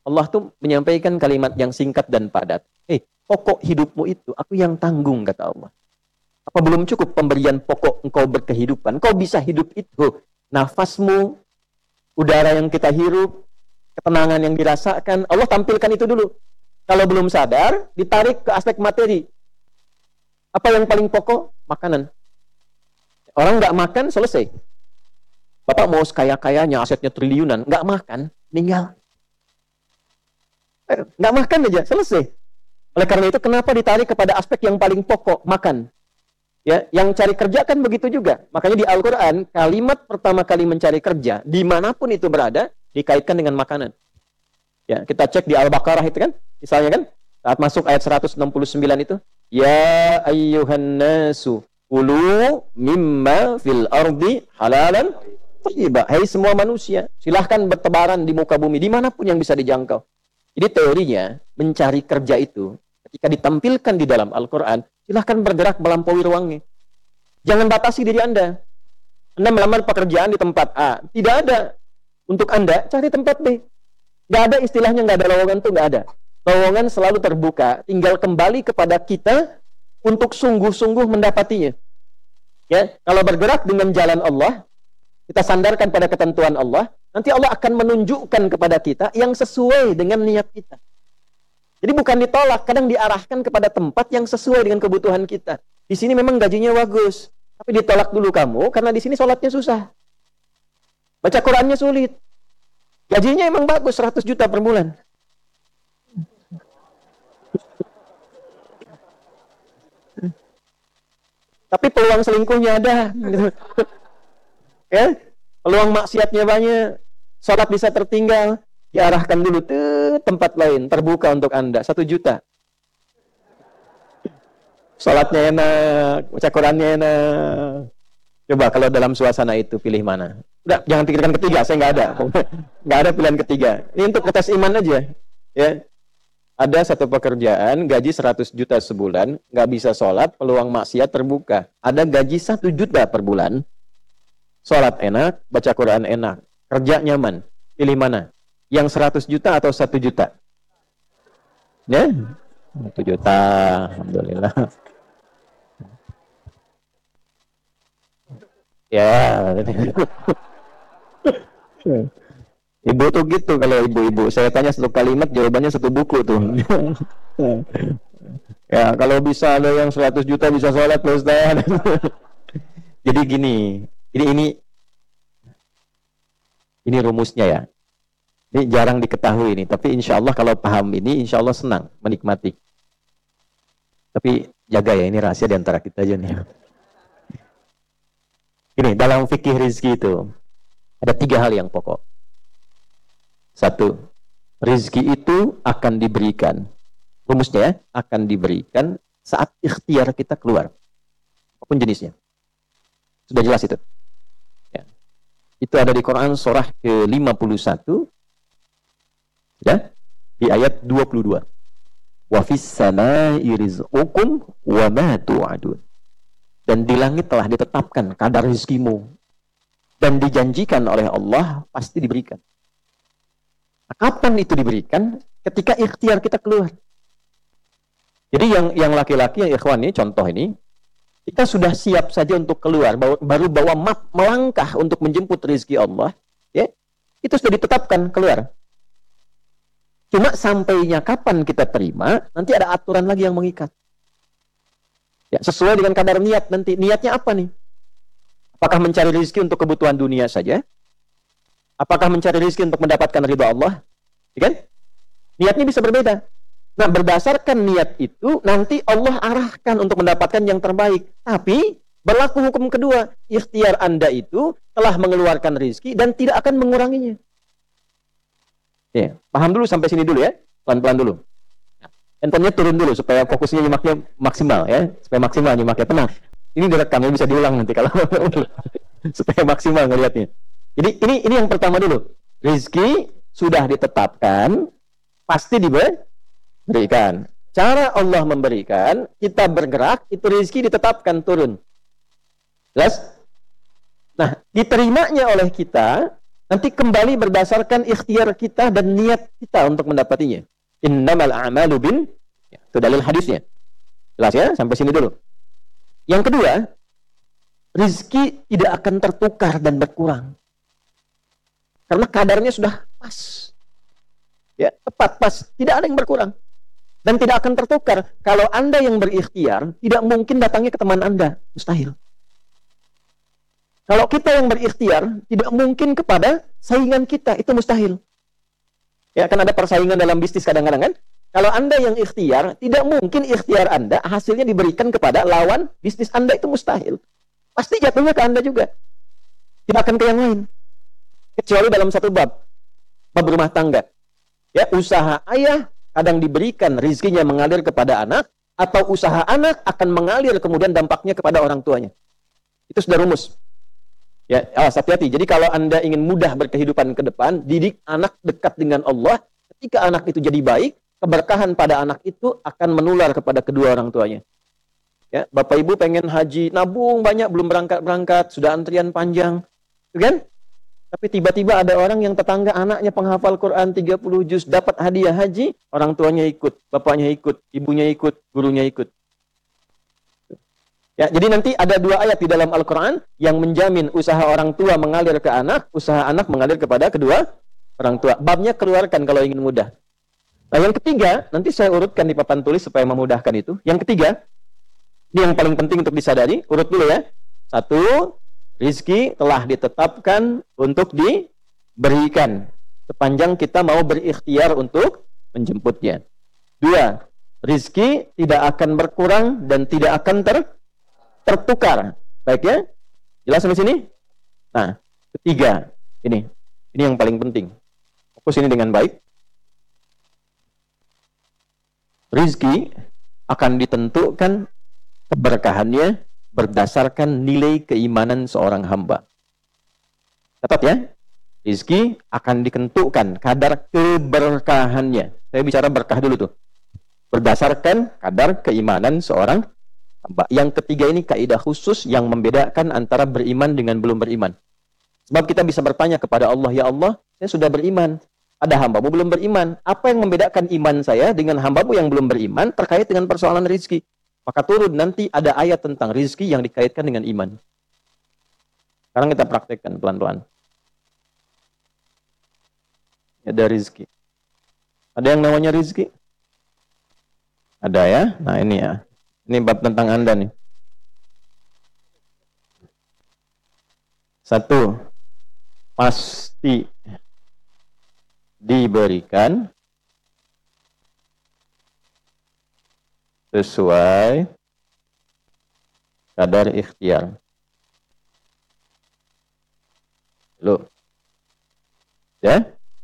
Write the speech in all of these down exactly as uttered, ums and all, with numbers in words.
Allah tuh menyampaikan kalimat yang singkat dan padat. Eh, pokok hidupmu itu aku yang tanggung, kata Allah. Apa belum cukup pemberian pokok engkau berkehidupan? Kau bisa hidup itu. Nafasmu, udara yang kita hirup, ketenangan yang dirasakan, Allah tampilkan itu dulu. Kalau belum sadar, ditarik ke aspek materi. Apa yang paling pokok? Makanan. Orang nggak makan, selesai. Bapak mau sekaya-kayanya, asetnya triliunan, nggak makan, meninggal. Nggak makan aja, selesai. Oleh karena itu, kenapa ditarik kepada aspek yang paling pokok, makan? Ya, yang cari kerja kan begitu juga. Makanya di Al-Quran, kalimat pertama kali mencari kerja, dimanapun itu berada, dikaitkan dengan makanan. Ya, kita cek di Al-Baqarah itu kan, misalnya kan, saat masuk ayat seratus enam puluh sembilan itu, ya ayyuhan nasu, kulu mimma fil ardi halalan thayyibah. Hai semua manusia, silahkan bertebaran di muka bumi, dimanapun yang bisa dijangkau. Jadi teorinya, mencari kerja itu, ketika ditampilkan di dalam Al-Quran, silahkan bergerak melampaui ruangnya. Jangan batasi diri Anda. Anda melamar pekerjaan di tempat A. Tidak ada. Untuk Anda, cari tempat B. Nggak ada istilahnya, nggak ada lowongan itu, nggak ada. Lowongan selalu terbuka. Tinggal kembali kepada kita untuk sungguh-sungguh mendapatinya. Ya, kalau bergerak dengan jalan Allah, kita sandarkan pada ketentuan Allah, nanti Allah akan menunjukkan kepada kita yang sesuai dengan niat kita. Jadi bukan ditolak, kadang diarahkan kepada tempat yang sesuai dengan kebutuhan kita. Di sini memang gajinya bagus, tapi ditolak dulu kamu karena di sini sholatnya susah. Baca Qurannya sulit. Gajinya emang bagus, seratus juta per bulan. Tapi peluang selingkuhnya ada. Ya, peluang maksiatnya banyak. Sholat bisa tertinggal. Diarahkan dulu ke tempat lain, terbuka untuk Anda, satu juta. Sholatnya enak, baca Qurannya enak. Coba kalau dalam suasana itu pilih mana? Udah, jangan pikirkan ketiga, saya nggak ada. Nggak ada pilihan ketiga. Ini untuk tes iman aja. Ya. Ada satu pekerjaan, gaji seratus juta sebulan, nggak bisa sholat, peluang maksiat terbuka. Ada gaji satu juta per bulan, sholat enak, baca Quran enak, kerja nyaman. Pilih mana? Yang seratus juta atau satu juta? Ya, satu juta, alhamdulillah. Ya, ibu tuh gitu kalau ibu-ibu. Saya tanya satu kalimat, jawabannya satu buku tuh. Ya, kalau bisa ada yang seratus juta bisa sholat, Ustaz. Jadi gini, ini ini ini rumusnya ya. Ini jarang diketahui ini, tapi insya Allah kalau paham ini, insya Allah senang menikmati. Tapi jaga ya, ini rahasia di antara kita aja nih. Ini dalam fikih rizki itu ada tiga hal yang pokok. Satu, rizki itu akan diberikan. Rumusnya ya, akan diberikan saat ikhtiar kita keluar, apapun jenisnya. Sudah jelas itu. Ya. Itu ada di Quran surah ke lima puluh satu. Ya, di ayat dua puluh dua. Wa fis samaa'i rizqukum wa ma tu'adun. Dan di langit telah ditetapkan kadar rezekimu dan dijanjikan oleh Allah pasti diberikan. Nah, kapan itu diberikan? Ketika ikhtiar kita keluar. Jadi yang yang laki-laki, yang ikhwan ini, contoh ini, kita sudah siap saja untuk keluar, baru bawa map melangkah untuk menjemput rezeki Allah, ya, itu sudah ditetapkan keluar. Cuma sampainya kapan kita terima, nanti ada aturan lagi yang mengikat. Ya, sesuai dengan kadar niat nanti. Niatnya apa nih? Apakah mencari rezeki untuk kebutuhan dunia saja? Apakah mencari rezeki untuk mendapatkan ridha Allah? Ya kan? Niatnya bisa berbeda. Nah, berdasarkan niat itu, nanti Allah arahkan untuk mendapatkan yang terbaik. Tapi, berlaku hukum kedua. Ikhtiar Anda itu telah mengeluarkan rezeki dan tidak akan menguranginya. Ya, paham dulu sampai sini dulu ya, pelan-pelan dulu. Handphonenya turun dulu supaya fokusnya nyimaknya maksimal ya, supaya maksimal nyimaknya, tenang. Ini direkam, ya bisa diulang nanti kalau supaya maksimal ngelihatnya. Jadi ini ini yang pertama dulu. Rezeki sudah ditetapkan, pasti diberikan. Cara Allah memberikan, kita bergerak, itu rezeki ditetapkan turun. Jelas? Nah, diterimanya oleh kita nanti kembali berdasarkan ikhtiar kita dan niat kita untuk mendapatinya. Innamal a'malu bin, itu dalil hadisnya. Jelas ya, sampai sini dulu. Yang kedua, rizki tidak akan tertukar dan berkurang. Karena kadarnya sudah pas. Ya, tepat pas, tidak ada yang berkurang. Dan tidak akan tertukar. Kalau Anda yang berikhtiar, tidak mungkin datangnya ke teman Anda. Mustahil. Kalau kita yang berikhtiar, tidak mungkin kepada saingan kita. Itu mustahil. Ya, kan ada persaingan dalam bisnis kadang-kadang kan. Kalau Anda yang ikhtiar, tidak mungkin ikhtiar Anda hasilnya diberikan kepada lawan bisnis Anda. Itu mustahil. Pasti jatuhnya ke Anda juga. Tidak akan ke yang lain. Kecuali dalam satu bab. Bab rumah tangga. Ya, usaha ayah kadang diberikan rizkinya mengalir kepada anak, atau usaha anak akan mengalir kemudian dampaknya kepada orang tuanya. Itu sudah rumus. Ya, awas, hati-hati. Jadi kalau Anda ingin mudah berkehidupan ke depan, didik anak dekat dengan Allah. Ketika anak itu jadi baik, keberkahan pada anak itu akan menular kepada kedua orang tuanya. Ya, Bapak Ibu pengen haji, nabung banyak, belum berangkat-berangkat, sudah antrian panjang. Itu kan? Tapi tiba-tiba ada orang yang tetangga anaknya penghafal Quran tiga puluh juz, dapat hadiah haji, orang tuanya ikut, bapaknya ikut, ibunya ikut, gurunya ikut. Ya, jadi nanti ada dua ayat di dalam Al-Quran yang menjamin usaha orang tua mengalir ke anak, usaha anak mengalir kepada kedua orang tua. Babnya keluarkan kalau ingin mudah. Nah, yang ketiga, nanti saya urutkan di papan tulis supaya memudahkan itu. Yang ketiga, ini yang paling penting untuk disadari, urut dulu ya. Satu, rizki telah ditetapkan untuk diberikan sepanjang kita mau berikhtiar untuk menjemputnya. Dua, rizki tidak akan berkurang dan tidak akan ter tertukar. Baik ya? Jelas sampai sini? Nah, ketiga, ini. Ini yang paling penting. Fokus ini dengan baik. Rizki akan ditentukan keberkahannya berdasarkan nilai keimanan seorang hamba. Catat ya, rizki akan ditentukan kadar keberkahannya. Saya bicara berkah dulu tuh. Berdasarkan kadar keimanan seorang hamba. Yang ketiga ini kaidah khusus yang membedakan antara beriman dengan belum beriman. Sebab kita bisa bertanya kepada Allah, ya Allah, saya sudah beriman. Ada hambamu belum beriman. Apa yang membedakan iman saya dengan hambamu yang belum beriman terkait dengan persoalan rizki? Maka turun nanti ada ayat tentang rizki yang dikaitkan dengan iman. Sekarang kita praktekkan pelan-pelan. Ada rizki. Ada yang namanya rizki? Ada ya? Nah ini ya. Ini bab tentang Anda nih. Satu, pasti diberikan sesuai kadar ikhtiar. Loh. Ya?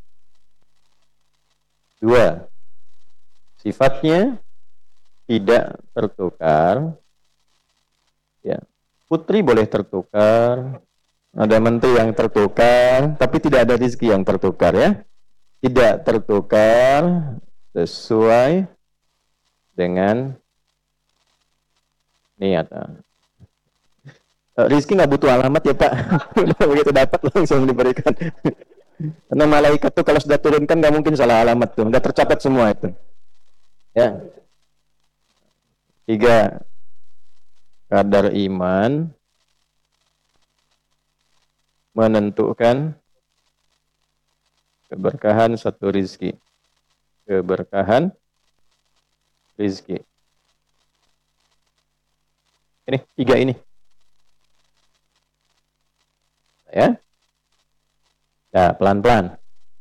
Dua, sifatnya tidak tertukar. Ya. Putri boleh tertukar. Ada menteri yang tertukar, tapi tidak ada rezeki yang tertukar ya. Tidak tertukar sesuai dengan niat. Rizki nggak butuh alamat ya Pak. Begitu dapat langsung diberikan. Karena malaikat tuh kalau sudah turunkan nggak mungkin salah alamat tuh, udah tercatat semua itu. Ya. Tiga, kadar iman menentukan keberkahan satu rizki. Keberkahan rizki. Ini, tiga ini. Ya. Nah, pelan-pelan.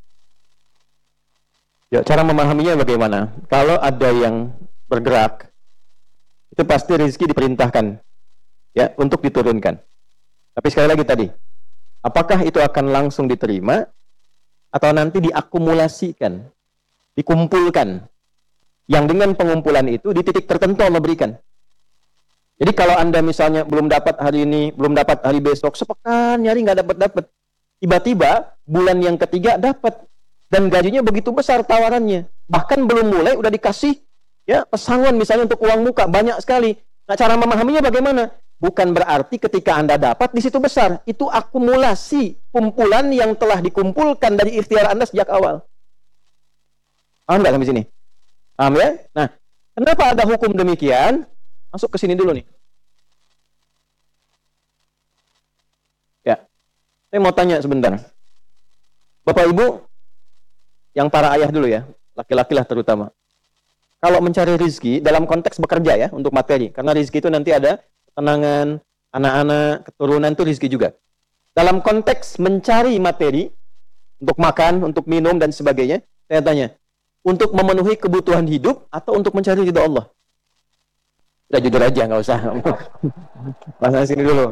Ya, cara memahaminya bagaimana? Kalau ada yang bergerak, itu pasti rezeki diperintahkan ya untuk diturunkan. Tapi sekali lagi tadi, apakah itu akan langsung diterima atau nanti diakumulasikan, dikumpulkan, yang dengan pengumpulan itu di titik tertentu Allah berikan. Jadi kalau Anda misalnya belum dapat hari ini, belum dapat hari besok, sepekan nyari nggak dapat-dapat, tiba-tiba bulan yang ketiga dapat, dan gajinya begitu besar tawarannya, bahkan belum mulai udah dikasih ya pesangon misalnya untuk uang muka banyak sekali. Nah, cara memahaminya bagaimana? bukan berarti ketika Anda dapat di situ besar. Itu akumulasi kumpulan yang telah dikumpulkan dari ikhtiar Anda sejak awal. Paham nggak sampai sini? Paham ya? Nah, kenapa ada hukum demikian? Masuk ke sini dulu nih. Ya, saya mau tanya sebentar. Bapak Ibu, yang para ayah dulu ya, laki-laki lah terutama. Kalau mencari rizki dalam konteks bekerja ya, untuk materi. Karena rizki itu nanti ada ketenangan, anak-anak, keturunan itu rizki juga. Dalam konteks mencari materi, untuk makan, untuk minum, dan sebagainya, saya tanya, untuk memenuhi kebutuhan hidup atau untuk mencari ridha Allah? Udah jujur aja, nggak usah. Pasang sini dulu.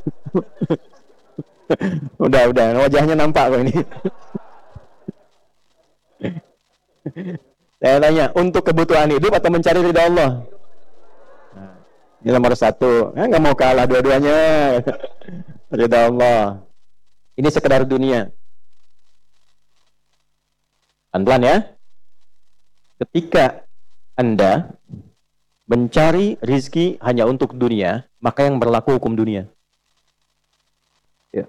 udah, udah. Wajahnya nampak kok ini. Saya tanya, untuk kebutuhan hidup atau mencari ridha Allah? Nah, ini nomor satu. Nah, nggak mau kalah dua-duanya. Ridha Allah. Ini sekedar dunia. Pelan-pelan ya. Ketika Anda mencari rizki hanya untuk dunia, maka yang berlaku hukum dunia. Ya.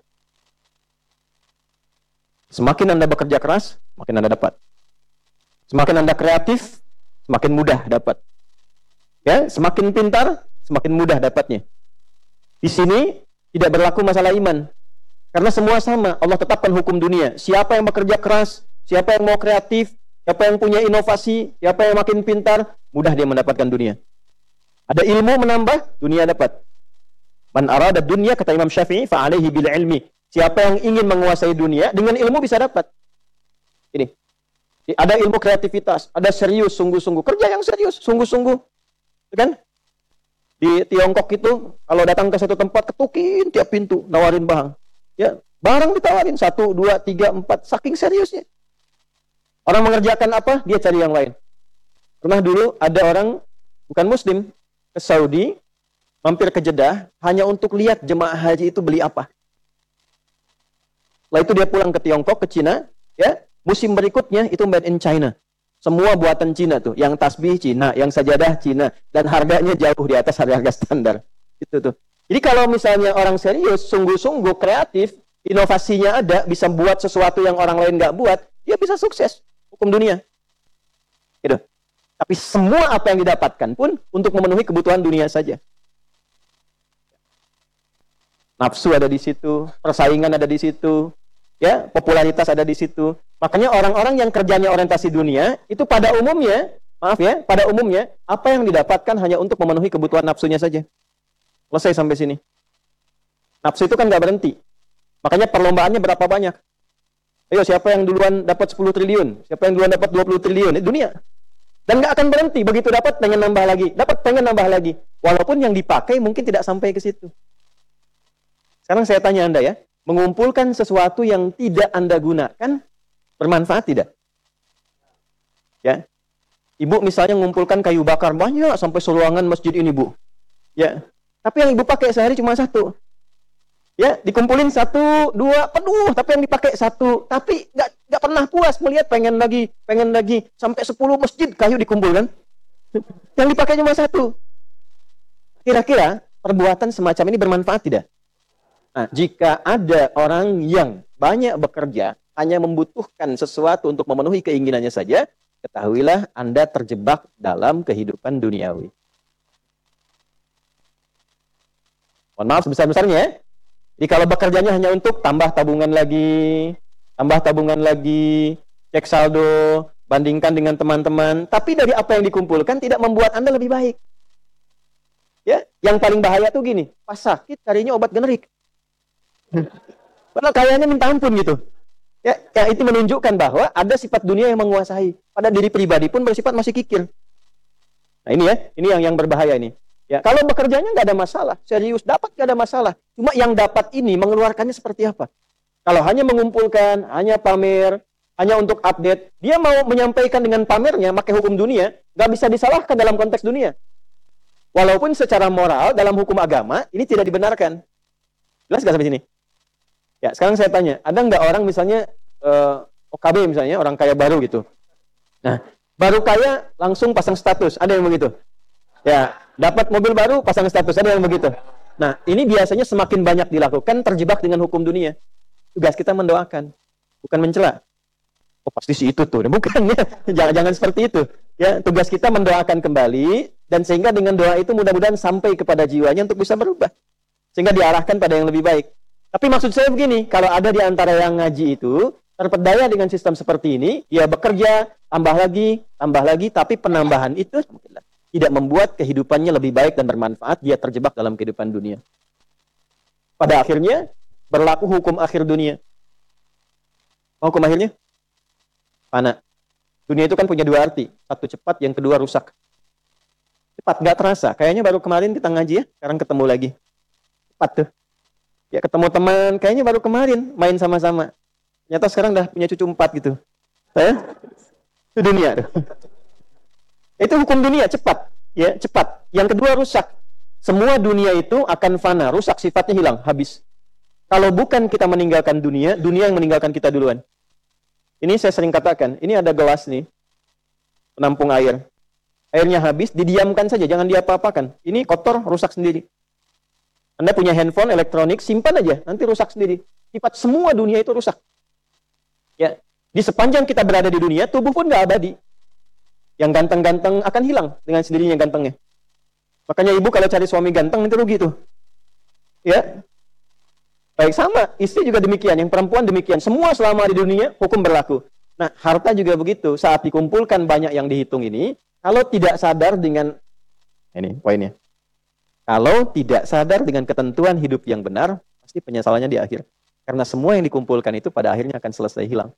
Semakin Anda bekerja keras, makin Anda dapat. Semakin Anda kreatif, semakin mudah dapat. Ya, semakin pintar, semakin mudah dapatnya. Di sini tidak berlaku masalah iman. Karena semua sama, Allah tetapkan hukum dunia. Siapa yang bekerja keras, siapa yang mau kreatif, siapa yang punya inovasi, siapa yang makin pintar, mudah dia mendapatkan dunia. Ada ilmu menambah, dunia dapat. Man arada dunia, kata Imam Syafi'i, fa'alaihi bil ilmi. Siapa yang ingin menguasai dunia, dengan ilmu bisa dapat. Ini. Ada ilmu kreativitas, ada serius, sungguh-sungguh. Kerja yang serius, sungguh-sungguh. Kan? Di Tiongkok itu, kalau datang ke satu tempat, ketukin tiap pintu, nawarin barang. Ya, barang ditawarin, satu, dua, tiga, empat, saking seriusnya. Orang mengerjakan apa, dia cari yang lain. Pernah dulu ada orang, bukan muslim, ke Saudi, mampir ke Jeddah, hanya untuk lihat jemaah haji itu beli apa. Setelah itu dia pulang ke Tiongkok, ke Cina, ya, musim berikutnya itu made in China. Semua buatan Cina tuh, yang tasbih Cina, yang sajadah Cina, dan harganya jauh di atas harga standar. Itu tuh. Jadi kalau misalnya orang serius, sungguh-sungguh kreatif, inovasinya ada, bisa buat sesuatu yang orang lain nggak buat, dia bisa sukses. Hukum dunia. Gitu. Tapi semua apa yang didapatkan pun untuk memenuhi kebutuhan dunia saja. Nafsu ada di situ, persaingan ada di situ, ya, popularitas ada di situ. Makanya orang-orang yang kerjanya orientasi dunia, itu pada umumnya, maaf ya, pada umumnya, apa yang didapatkan hanya untuk memenuhi kebutuhan nafsunya saja. Selesai sampai sini. Nafsu itu kan nggak berhenti. Makanya perlombaannya berapa banyak. Ayo, siapa yang duluan dapat sepuluh triliun? Siapa yang duluan dapat dua puluh triliun? Itu dunia. Dan nggak akan berhenti. Begitu dapat, pengen nambah lagi. Dapat, pengen nambah lagi. Walaupun yang dipakai mungkin tidak sampai ke situ. Sekarang saya tanya Anda ya, mengumpulkan sesuatu yang tidak Anda gunakan, bermanfaat tidak? Ya, Ibu misalnya mengumpulkan kayu bakar banyak sampai seruangan masjid ini, Bu. Ya, tapi yang Ibu pakai sehari cuma satu. Ya, dikumpulin satu, dua, penuh, tapi yang dipakai satu. Tapi nggak nggak pernah puas melihat, pengen lagi, pengen lagi, sampai sepuluh masjid kayu dikumpulkan. Yang dipakai cuma satu. Kira-kira perbuatan semacam ini bermanfaat tidak? Nah, jika ada orang yang banyak bekerja, hanya membutuhkan sesuatu untuk memenuhi keinginannya saja, ketahuilah Anda terjebak dalam kehidupan duniawi. Mohon maaf sebesar-besarnya ya. Jadi kalau bekerjanya hanya untuk tambah tabungan lagi, tambah tabungan lagi, cek saldo, bandingkan dengan teman-teman, tapi dari apa yang dikumpulkan tidak membuat Anda lebih baik. Ya, yang paling bahaya tuh gini, pas sakit carinya obat generik. Padahal kayaknya minta ampun gitu. Ya, ya, itu menunjukkan bahwa ada sifat dunia yang menguasai. Pada diri pribadi pun bersifat masih kikir. Nah ini ya, ini yang yang berbahaya ini. Ya, kalau bekerjanya nggak ada masalah, serius dapat nggak ada masalah. Cuma yang dapat ini mengeluarkannya seperti apa? Kalau hanya mengumpulkan, hanya pamer, hanya untuk update, dia mau menyampaikan dengan pamernya, pakai hukum dunia, nggak bisa disalahkan dalam konteks dunia. Walaupun secara moral dalam hukum agama ini tidak dibenarkan. Jelas nggak sampai sini? Ya, sekarang saya tanya, ada nggak orang misalnya uh, O K B misalnya, orang kaya baru gitu. Nah, baru kaya langsung pasang status, ada yang begitu? Ya, dapat mobil baru pasang status, ada yang begitu? Nah, ini biasanya semakin banyak dilakukan terjebak dengan hukum dunia. Tugas kita mendoakan, bukan mencela. Oh, pasti si itu tuh. Bukan ya. Jangan, jangan seperti itu. Ya, tugas kita mendoakan kembali, dan sehingga dengan doa itu mudah-mudahan sampai kepada jiwanya untuk bisa berubah. Sehingga diarahkan pada yang lebih baik. Tapi maksud saya begini, kalau ada di antara yang ngaji itu, terpedaya dengan sistem seperti ini, dia bekerja, tambah lagi, tambah lagi, tapi penambahan itu tidak membuat kehidupannya lebih baik dan bermanfaat, dia terjebak dalam kehidupan dunia. Pada akhirnya, berlaku hukum akhir dunia. Hukum akhirnya? Fana. Dunia itu kan punya dua arti. Satu cepat, yang kedua rusak. Cepat, nggak terasa. Kayaknya baru kemarin kita ngaji ya, sekarang ketemu lagi. Cepat tuh. Ya ketemu teman, kayaknya baru kemarin main sama-sama. Ternyata sekarang udah punya cucu empat gitu. Eh? Itu dunia tuh. Itu hukum dunia, cepat. Ya, cepat. Yang kedua rusak. Semua dunia itu akan fana, rusak, sifatnya hilang, habis. Kalau bukan kita meninggalkan dunia, dunia yang meninggalkan kita duluan. Ini saya sering katakan, ini ada gelas nih, penampung air. Airnya habis, didiamkan saja, jangan diapa-apakan. Ini kotor, rusak sendiri. Anda punya handphone elektronik, simpan aja, nanti rusak sendiri. Sifat semua dunia itu rusak. Ya, di sepanjang kita berada di dunia, tubuh pun nggak abadi. Yang ganteng-ganteng akan hilang dengan sendirinya gantengnya. Makanya ibu kalau cari suami ganteng itu rugi tuh. Ya, baik sama, istri juga demikian, yang perempuan demikian. Semua selama di dunia hukum berlaku. Nah, harta juga begitu. Saat dikumpulkan banyak yang dihitung ini, kalau tidak sadar dengan ini poinnya. Kalau tidak sadar dengan ketentuan hidup yang benar, pasti penyesalannya di akhir. Karena semua yang dikumpulkan itu pada akhirnya akan selesai hilang.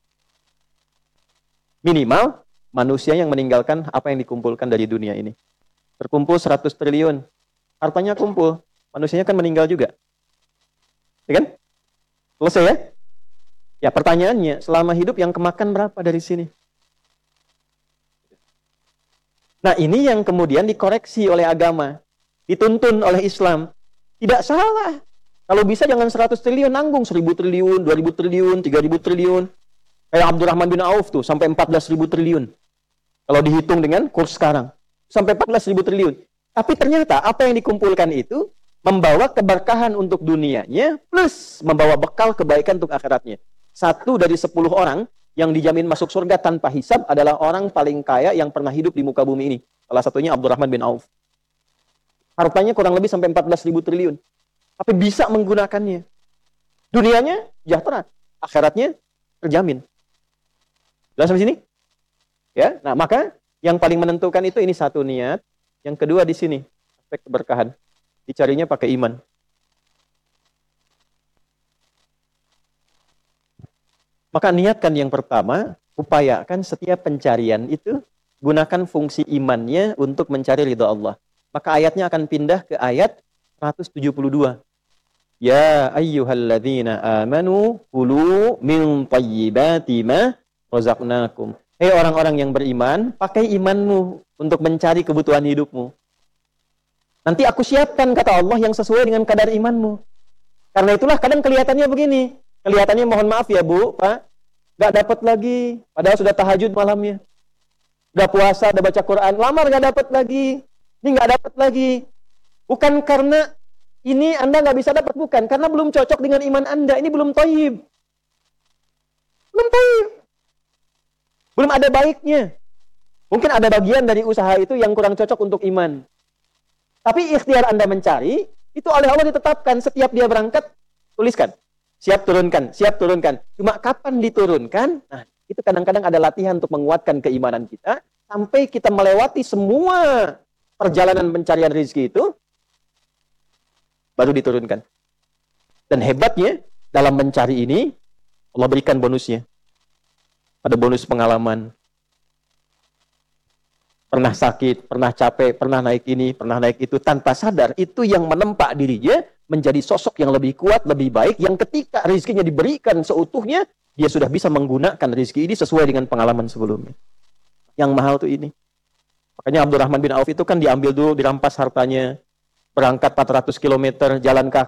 Minimal, manusia yang meninggalkan apa yang dikumpulkan dari dunia ini. Terkumpul seratus triliun. Hartanya kumpul. Manusianya kan meninggal juga. Ya kan? Selesai ya? Ya pertanyaannya, selama hidup yang kemakan berapa dari sini? Nah ini yang kemudian dikoreksi oleh agama. Dituntun oleh Islam. Tidak salah. Kalau bisa jangan seratus triliun, nanggung seribu triliun, dua ribu triliun, tiga ribu triliun. Kayak Abdurrahman bin Auf tuh, sampai empat belas ribu triliun. Kalau dihitung dengan kurs sekarang. Sampai empat belas ribu triliun. Tapi ternyata apa yang dikumpulkan itu membawa keberkahan untuk dunianya, plus membawa bekal kebaikan untuk akhiratnya. Satu dari sepuluh orang yang dijamin masuk surga tanpa hisab adalah orang paling kaya yang pernah hidup di muka bumi ini. Salah satunya Abdurrahman bin Auf. Hartanya kurang lebih sampai empat belas ribu triliun. Tapi bisa menggunakannya. Dunianya sejahtera, akhiratnya terjamin. Jelas sampai sini? Ya, nah maka yang paling menentukan itu ini satu niat, yang kedua di sini aspek keberkahan. Dicarinya pakai iman. Maka niatkan yang pertama, upayakan setiap pencarian itu gunakan fungsi imannya untuk mencari ridha Allah. Maka ayatnya akan pindah ke ayat seratus tujuh puluh dua. Ya ayyuhalladzina amanu kulu min thayyibati ma razaqnakum. Hei orang-orang yang beriman, pakai imanmu untuk mencari kebutuhan hidupmu. Nanti aku siapkan, kata Allah, yang sesuai dengan kadar imanmu. Karena itulah kadang kelihatannya begini. Kelihatannya mohon maaf ya Bu, Pak, gak dapat lagi. Padahal sudah tahajud malamnya. Udah puasa, udah baca Quran, lamar gak dapat lagi. Ini gak dapat lagi. Bukan karena ini Anda gak bisa dapat, bukan. Karena belum cocok dengan iman Anda. Ini belum thayyib. Belum thayyib. Belum ada baiknya. Mungkin ada bagian dari usaha itu yang kurang cocok untuk iman. Tapi ikhtiar Anda mencari, itu oleh Allah ditetapkan. Setiap dia berangkat, tuliskan. Siap turunkan, siap turunkan. Cuma kapan diturunkan? Nah, itu kadang-kadang ada latihan untuk menguatkan keimanan kita. Sampai kita melewati semua perjalanan pencarian rezeki itu, baru diturunkan. Dan hebatnya, dalam mencari ini, Allah berikan bonusnya. Ada bonus pengalaman. Pernah sakit, pernah capek, pernah naik ini, pernah naik itu. Tanpa sadar, itu yang menempa dirinya menjadi sosok yang lebih kuat, lebih baik. Yang ketika rezekinya diberikan seutuhnya, dia sudah bisa menggunakan rezeki ini sesuai dengan pengalaman sebelumnya. Yang mahal tuh ini. Makanya Abdurrahman bin Auf itu kan diambil dulu, dirampas hartanya. Berangkat empat ratus kilometer, jalan kaki.